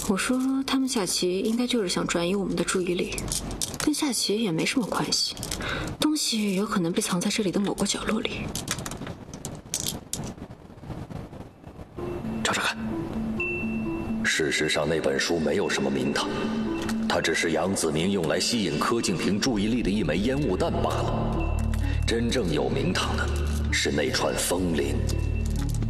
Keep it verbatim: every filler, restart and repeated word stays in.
我说他们下棋应该就是想转移我们的注意力，跟下棋也没什么关系。东西有可能被藏在这里的某个角落里。 查查看。事实上，那本书没有什么名堂，它只是杨子明用来吸引柯敬平注意力的一枚烟雾弹罢了。真正有名堂的是那串风铃。